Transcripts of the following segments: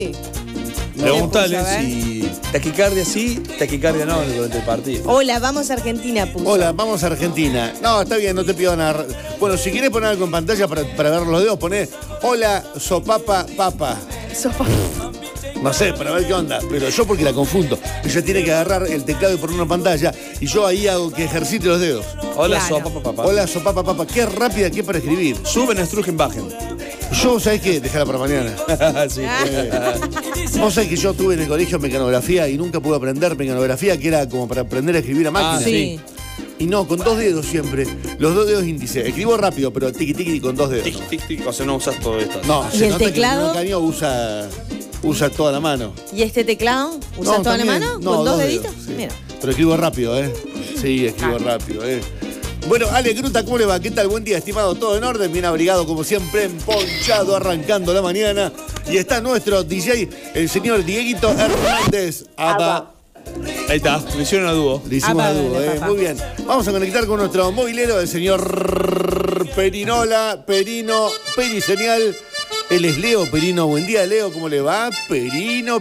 Pregúntale si taquicardia sí, taquicardia no durante el partido. Hola, vamos a Argentina, puso. Hola, vamos a Argentina. No, está bien, no te pido nada. Bueno, si querés poner algo en pantalla para ver los dedos, poné hola, sopapa, papa. No sé, para ver qué onda. Pero yo porque la confundo. Ella tiene que agarrar el teclado y poner una pantalla y yo ahí hago que ejercite los dedos. Hola, Claro. sopapa, papá. Hola, sopapa, papa. Qué rápida que es para escribir. Suben, estrujen, bajen. Yo, ¿sabés qué? Dejala para mañana. Sí. Vos sabés que yo estuve en el colegio mecanografía y nunca pude aprender mecanografía, que era como para aprender a escribir a máquina. Sí. Y no, con dos dedos siempre. Los dos dedos índice. Escribo rápido, pero tiqui tiqui con dos dedos. Tic, tic, tic. O sea, no usas todo esto. No, ¿Y se el nota teclado? que el caño usa toda la mano. ¿Y este teclado? ¿Usa No, toda la también. mano? No, ¿Con dos dedos, deditos? sí. Mira. Pero escribo rápido, ¿eh? Sí, escribo rápido, ¿eh? Bueno, Ale Gruta, ¿cómo le va? ¿Qué tal? Buen día, estimado. ¿Todo en orden? Bien abrigado, como siempre, emponchado, arrancando la mañana. Y está nuestro DJ, el señor Dieguito Hernández. Apa. Ahí está, me hicieron a dúo. Le hicimos a dúo, papá. Muy bien. Vamos a conectar con nuestro movilero, el señor Perinola, Perino, Pericenial. Él es Leo Perino. Buen día, Leo. ¿Cómo le va? Perino.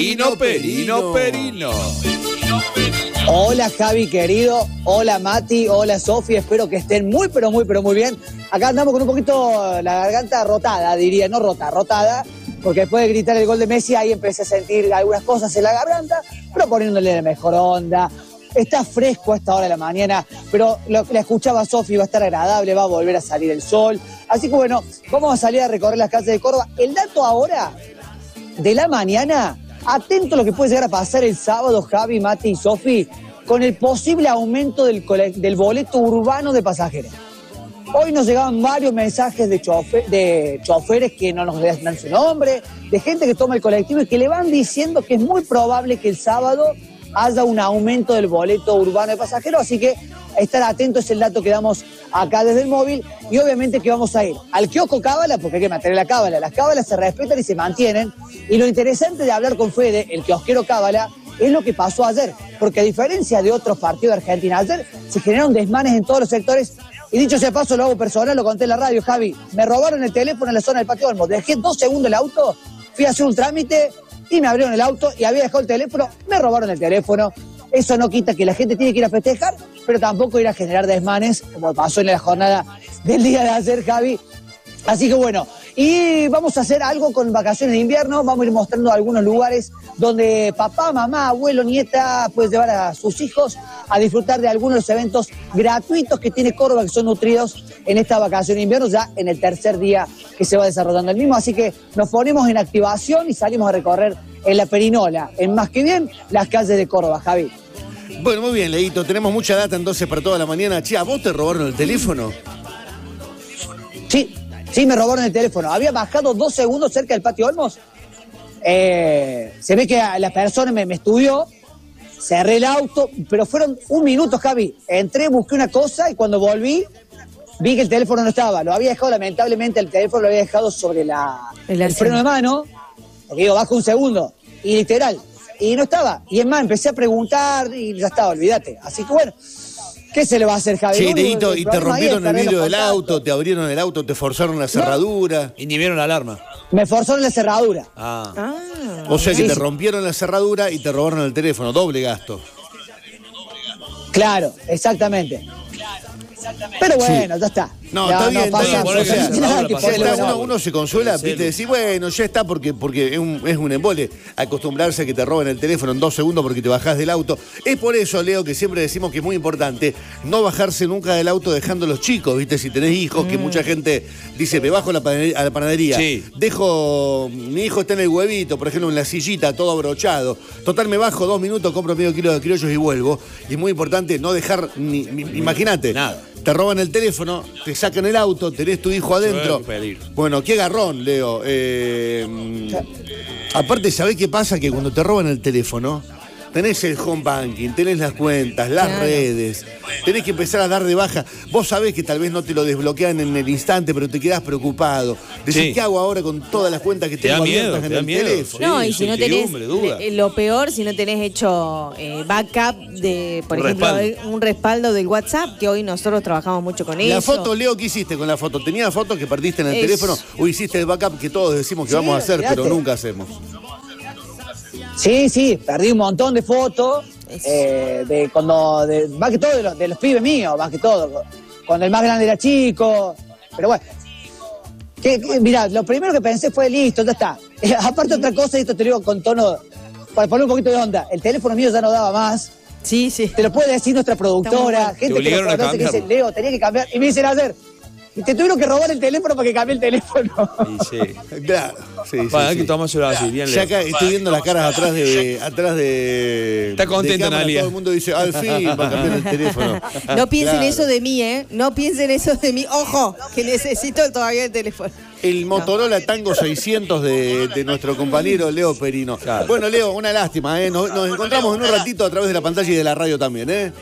Hola Javi querido, hola Mati, hola Sofi, espero que estén muy pero muy bien. Acá andamos con un poquito la garganta rotada, diría, no rota, rotada, porque después de gritar el gol de Messi ahí empecé a sentir algunas cosas en la garganta, pero poniéndole la mejor onda. Está fresco a esta hora de la mañana, pero la escuchaba a Sofi, va a estar agradable, va a volver a salir el sol. Así que bueno, vamos a salir a recorrer las calles de Córdoba. El dato ahora de la mañana, atento a lo que puede llegar a pasar el sábado, Javi, Mati y Sofi, con el posible aumento del boleto urbano de pasajeros. Hoy nos llegaban varios mensajes de choferes que no nos dan su nombre, de gente que toma el colectivo y que le van diciendo que es muy probable que el sábado haya un aumento del boleto urbano de pasajeros, así que estar atentos es el dato que damos acá desde el móvil y obviamente que vamos a ir al kiosco Cábala porque hay que mantener la cábala. Las cábalas se respetan y se mantienen y lo interesante de hablar con Fede, el kiosquero Cábala, es lo que pasó ayer, porque a diferencia de otros partidos de Argentina, ayer se generaron desmanes en todos los sectores y dicho sea paso, lo hago personal, lo conté en la radio, Javi, me robaron el teléfono en la zona del Patio Olmos, dejé 2 segundos el auto, fui a hacer un trámite y me abrieron el auto y había dejado el teléfono, me robaron el teléfono. Eso no quita que la gente tiene que ir a festejar, pero tampoco ir a generar desmanes, como pasó en la jornada del día de ayer, Javi. Así que bueno, y vamos a hacer algo con vacaciones de invierno, vamos a ir mostrando algunos lugares donde papá, mamá, abuelo, nieta puede llevar a sus hijos a disfrutar de algunos de los eventos gratuitos que tiene Córdoba, que son nutridos en esta vacación de invierno, ya en el tercer día que se va desarrollando el mismo. Así que nos ponemos en activación y salimos a recorrer en la Perinola, en Más que Bien, las calles de Córdoba, Javi. Bueno, muy bien, Leito. Tenemos mucha data entonces para toda la mañana. Che, ¿a vos te robaron el teléfono? Sí, me robaron el teléfono. Había bajado 2 segundos cerca del Patio Olmos. Se ve que la persona me estudió, cerré el auto, pero fueron 1 minuto, Javi. Entré, busqué una cosa y cuando volví, vi que el teléfono no estaba. Lo había dejado, lamentablemente, el teléfono lo había dejado sobre el freno de mano. Porque digo, bajo 1 segundo. Y literal. Y no estaba. Y es más, empecé a preguntar y ya estaba, olvídate. Así que bueno, ¿qué se le va a hacer, Javi? Che, Leito, y te rompieron el vidrio del auto, te abrieron el auto, te forzaron la cerradura. Inhibieron la alarma. Me forzaron la cerradura. O sea que Sí, te sí. rompieron la cerradura y te robaron el teléfono, doble gasto. Claro, exactamente. Pero bueno, ya está. No, Ya está bien, está pasa bien. O sea, absolutamente ya nada. está, uno se consuela, viste, decir, bueno, ya está porque es un embole acostumbrarse a que te roben el teléfono en 2 segundos porque te bajás del auto. Es por eso, Leo, que siempre decimos que es muy importante no bajarse nunca del auto dejando a los chicos, viste, si tenés hijos, que mucha gente dice, me bajo a la panadería, Sí. mi hijo está en el huevito, por ejemplo, en la sillita, todo abrochado. Total, me bajo 2 minutos, compro medio kilo de criollos y vuelvo. Y es muy importante no dejar, imagínate. Nada. Te roban el teléfono, te sacan el auto, tenés tu hijo adentro. Qué peligro. Bueno, qué agarrón, Leo. Aparte, ¿sabés qué pasa? Que cuando te roban el teléfono, tenés el home banking, tenés las cuentas, las redes, tenés que empezar a dar de baja. Vos sabés que tal vez no te lo desbloquean en el instante, pero te quedás preocupado. Decís, Sí. ¿qué hago ahora con todas las cuentas que Te da tengo miedo, abiertas te en da el miedo. teléfono? No, Sí, y si no tenés, incertidumbre, duda. lo peor, si no tenés hecho backup de, por Un ejemplo, respaldo. un respaldo del WhatsApp, que hoy nosotros trabajamos mucho con eso. La foto, Leo, ¿qué hiciste con la foto? ¿Tenías fotos que perdiste en el Es- teléfono o hiciste el backup que todos decimos que Sí, vamos a hacer, pero olvidate. nunca hacemos? Sí, perdí un montón de fotos, más que todo de los pibes míos, más que todo. Cuando el más grande era chico, pero bueno. Mirá, lo primero que pensé fue, listo, ya está. Aparte otra cosa, y esto te lo digo con tono, para poner un poquito de onda, el teléfono mío ya no daba más. Sí. Te lo puede decir nuestra productora, gente que lo conoce, que dice, Leo, tenía que cambiar. Y me dicen ayer, te tuvieron que robar el teléfono para que cambie el teléfono. Sí. Claro. Sí, Bueno, hay que tomárselo así, bien. Ya acá estoy viendo las caras atrás de Está contenta, Analia. Todo el mundo dice, al fin va a cambiar el teléfono. No piensen eso de mí, ¿eh? No piensen eso de mí. Ojo, que necesito todavía el teléfono. El Motorola Tango 600 de nuestro compañero Leo Perino. Claro. Bueno, Leo, una lástima, ¿eh? Nos encontramos en un ratito a través de la pantalla y de la radio también, ¿eh?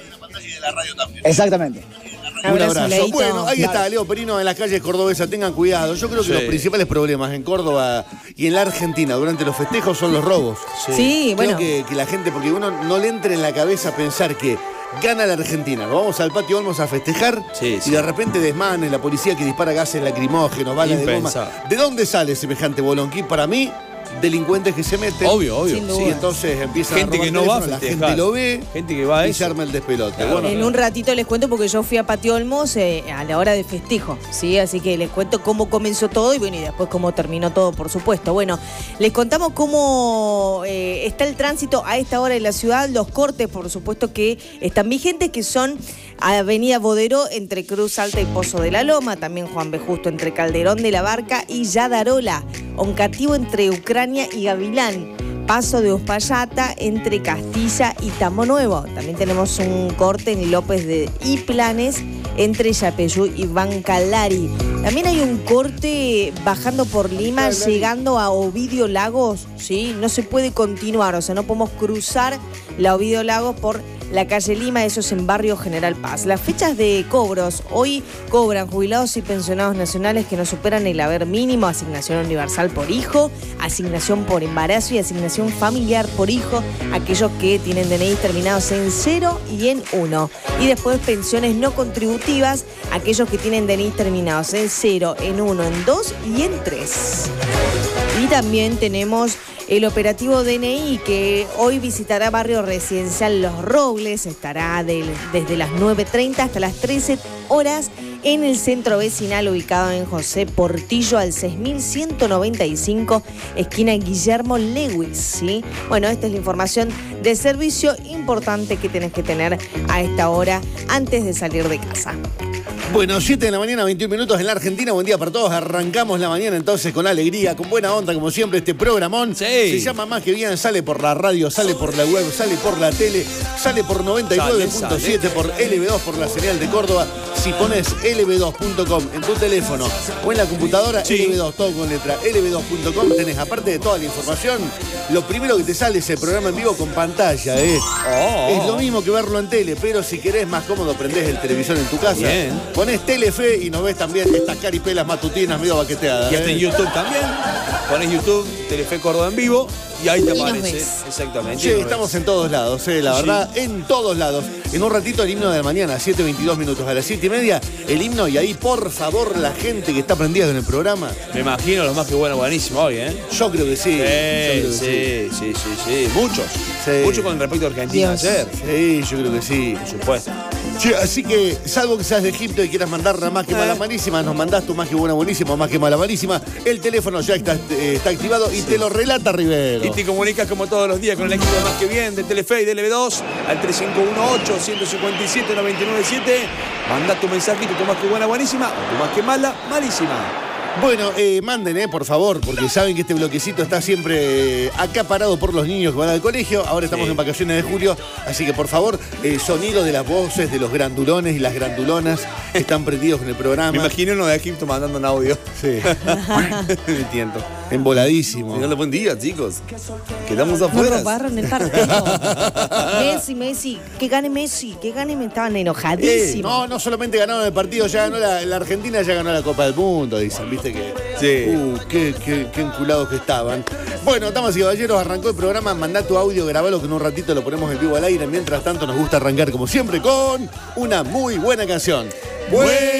Exactamente. Un abrazo. Leito. Bueno, ahí está Leo Perino en las calles cordobesas. Tengan cuidado. Yo creo que los principales problemas en Córdoba y en la Argentina durante los festejos son los robos. Sí, Creo bueno. que la gente, porque uno no le entre en la cabeza pensar que gana la Argentina, nos vamos al patio Olmos a festejar y de repente desmanes, la policía que dispara gases lacrimógenos, balas de goma. ¿De dónde sale semejante bolonquín? Para mí, delincuentes que se meten. Obvio. Sin duda. Sí, entonces empiezan Gente a robar que no va a teléfono, la festejar. gente lo ve, Gente que va a y eso. se arma el despelote. Claro. Bueno, En un ratito les cuento porque yo fui a Patio Olmos a la hora de festejo, ¿sí? Así que les cuento cómo comenzó todo y bueno, y después cómo terminó todo, por supuesto. Bueno, les contamos cómo está el tránsito a esta hora en la ciudad, los cortes, por supuesto, que están vigentes, que son Avenida Boderó entre Cruz Alta y Pozo de la Loma, también Juan B. Justo entre Calderón de la Barca y Yadarola, Oncativo entre Ucrania y Gavilán, Paso de Uspallata entre Castilla y Tambo Nuevo. También tenemos un corte en López de Iplanes entre Yapeyú y Bancalari. También hay un corte bajando por Lima, llegando a Ovidio Lagos, ¿sí? No se puede continuar, o sea, no podemos cruzar la Ovidio Lagos por la calle Lima, eso es en Barrio General Paz. Las fechas de cobros, hoy cobran jubilados y pensionados nacionales que no superan el haber mínimo, asignación universal por hijo, asignación por embarazo y asignación familiar por hijo, aquellos que tienen DNI terminados en 0 y en 1. Y después pensiones no contributivas, aquellos que tienen DNI terminados en 0, en 1, en 2 y en 3. Y también tenemos el operativo DNI que hoy visitará Barrio Residencial Los Robles, estará desde las 9:30 hasta las 13 horas en el centro vecinal ubicado en José Portillo al 6195, esquina Guillermo Lewis, ¿sí? Bueno, esta es la información de servicio importante que tenés que tener a esta hora antes de salir de casa. Bueno, 7 de la mañana, 21 minutos en la Argentina. Buen día para todos. Arrancamos la mañana entonces con alegría, con buena onda, como siempre, este programón. Sí. Se llama Más que Bien, sale por la radio, sale por la web, sale por la tele, sale por 99.7, por LB2, por la señal de Córdoba. Si pones lb2.com en tu teléfono o en la computadora, LB2, todo con letra, lb2.com, tenés, aparte de toda la información, lo primero que te sale es el programa en vivo con pantalla, ¿eh? Es lo mismo que verlo en tele, pero si querés más cómodo, prendés el televisor en tu casa. Bien. Ponés Telefe y nos ves también estas caripelas matutinas medio baqueteadas. Y hasta en YouTube también. Pones YouTube, Telefe Córdoba en vivo y ahí te Y nos aparece. ves. Exactamente. Sí, y nos estamos ves. en todos lados, la verdad, en todos lados. En un ratito el himno de la mañana, 7:22 minutos, a las 7:30, el himno, y ahí por favor la gente que está prendida con el programa. Me imagino los más que buenísimo hoy, ¿eh? Yo creo que sí. Yo creo que Sí. Muchos. Sí. Muchos con respecto a Argentina Dios. ayer. Sí, yo creo que sí. Por supuesto. Che, así que, salvo que seas de Egipto y quieras mandar la más que mala malísima, nos mandás tu más que buena buenísima o más que mala malísima. El teléfono ya está activado y te lo relata Rivero. Y te comunicas como todos los días con el equipo de Más que Bien, de Telefe y de LB2 al 3518-157-997. Manda tu mensajito, tu más que buena buenísima o tu más que mala malísima. Bueno, manden, por favor, porque saben que este bloquecito está siempre acaparado por los niños que van al colegio. Ahora estamos en vacaciones de julio, así que por favor, sonido de las voces de los grandulones y las grandulonas que están prendidos con el programa. Me imagino uno de Egipto mandando un audio. Sí. Me entiendo. Emboladísimo. Díganle buen día, chicos. Quedamos No afuera. robaron el partido. Messi, que gane Messi, estaban enojadísimos. No solamente ganaron el partido, ya ganó la Argentina, ya ganó la Copa del Mundo, dicen, viste que. Sí. Qué enculados que estaban. Bueno, damas y caballeros, arrancó el programa, mandá tu audio, grabalo que en un ratito lo ponemos en vivo al aire. Mientras tanto, nos gusta arrancar como siempre con una muy buena canción.